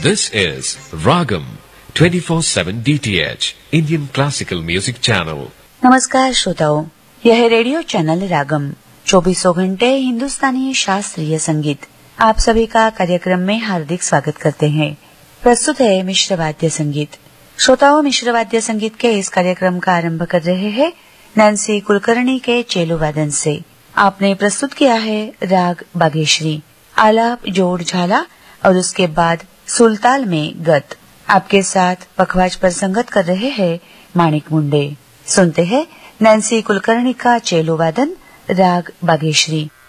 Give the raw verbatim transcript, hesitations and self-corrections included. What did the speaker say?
This is Ragam twenty-four seven D T H Indian Classical Music Channel. नमस्कार श्रोताओं, यह है रेडियो चैनल रागम चौबीसों घंटे हिंदुस्तानी शास्त्रीय संगीत। आप सभी का कार्यक्रम में हार्दिक स्वागत करते हैं। प्रस्तुत है मिश्र वाद्य संगीत। श्रोताओं, मिश्र वाद्य संगीत के इस कार्यक्रम का आरंभ कर रहे हैं नैन्सी कुलकर्णी के चेलो वादन से। आपने प्रस्तुत किया है राग बागेश्वरी, आलाप जोड़ झाला और उसके बाद सुलताल में गत। आपके साथ पखवाज पर संगत कर रहे हैं माणिक मुंडे। सुनते हैं नैन्सी कुलकर्णी का चेलो वादन राग बागेश्वरी।